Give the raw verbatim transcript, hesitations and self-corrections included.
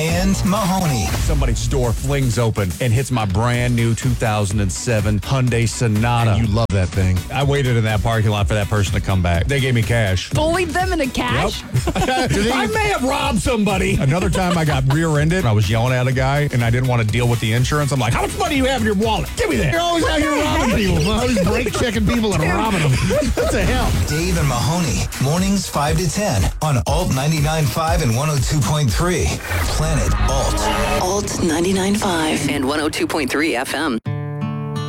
and Mahoney. Somebody's door flings open and hits my brand new two thousand seven Hyundai Sonata. You love that thing. I waited in that parking lot for that person to come back. They gave me cash. Bullied them into cash? I may have robbed somebody. Another time I got rear-ended. I was yelling at a guy, and I didn't want to deal with the insurance. I'm like, how much money do you have in your wallet? Give me that. You're always out here robbing people. Always break checking people and robbing them. What the hell? Dave and Mahoney, mornings five to ten on Alt ninety-nine point five and one oh two point three. Planet Alt. Alt ninety-nine point five and one oh two point three F M.